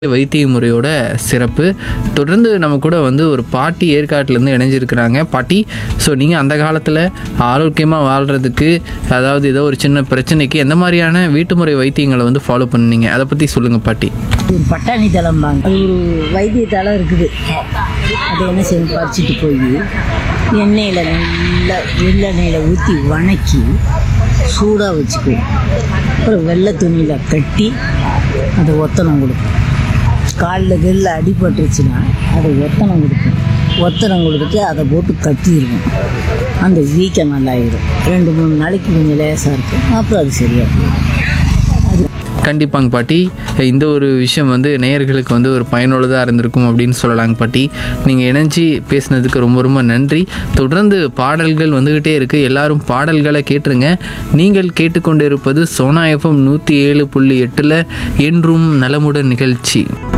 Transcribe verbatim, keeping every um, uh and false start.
வைத்திய முறையோட சிறப்பு. தொடர்ந்து நம்ம கூட வந்து ஒரு பாட்டி ஏற்காட்டிலேருந்து இணைஞ்சிருக்கிறாங்க. பாட்டி, ஸோ நீங்கள் அந்த காலத்தில் ஆரோக்கியமாக வாழ்கிறதுக்கு, அதாவது ஏதோ ஒரு சின்ன பிரச்சனைக்கு எந்த மாதிரியான வீட்டு முறை வைத்தியங்களை வந்து ஃபாலோ பண்ணீங்க, அதை பற்றி சொல்லுங்கள் பாட்டி. ஒரு பட்டாணி தளம்பாங்க, அது ஒரு வைத்திய தளம் இருக்குது. அதை என்ன செய்யணும், பறிச்சுட்டு போய் எண்ணெயில் நல்லா எள்ளெண்ணெயில் ஊற்றி வணக்கி சூடாக வச்சுக்குவோம். அப்புறம் வெள்ளை துணியில் கட்டி அதை ஒத்தனம் கொடுப்போம். காலில் வெளில அடிபட்டுருச்சுன்னா அதை ஒத்தனம் கொடுப்போம். ஒத்தனம் கொடுத்துட்டு அதை போட்டு கட்டிடுவோம். அந்த வீக்கம் நல்லாயிடும். ரெண்டு மூணு நாளைக்கு கொஞ்சம் லேசாக இருக்கும், அப்புறம் அது சரியாகும். கண்டிப்பாங்க பாட்டி, இந்த ஒரு விஷயம் வந்து நேயர்களுக்கு வந்து ஒரு பயனுள்ளதாக இருந்திருக்கும் அப்படின்னு சொல்லலாங்க பாட்டி. நீங்கள் இணைஞ்சி பேசுனதுக்கு ரொம்ப ரொம்ப நன்றி. தொடர்ந்து பாடல்கள் வந்துக்கிட்டே இருக்குது, எல்லாரும் பாடல்களை கேட்டுருங்க. நீங்கள் கேட்டுக்கொண்டு இருப்பது சோனா எஃப்எம் நூற்றி ஏழு புள்ளி எட்டில் என்றும் நலமுடன் நிகழ்ச்சி.